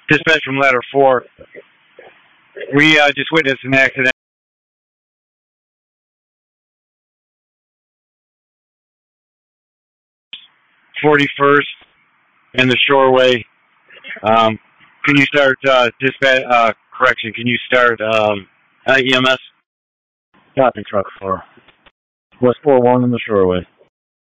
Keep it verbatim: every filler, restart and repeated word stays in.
Dispatch from ladder four. We uh, just witnessed an accident. forty-first and the Shoreway. Um, can you start uh, dispatch? Uh, correction. Can you start um, uh, E M S? Copy, truck four. West four one in the Shoreway.